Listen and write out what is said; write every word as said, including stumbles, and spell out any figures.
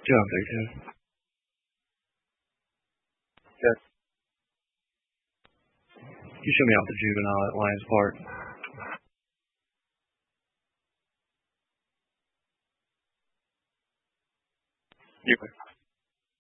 two on thirty-two. Yes. You show me off the juvenile at Lions Park. You.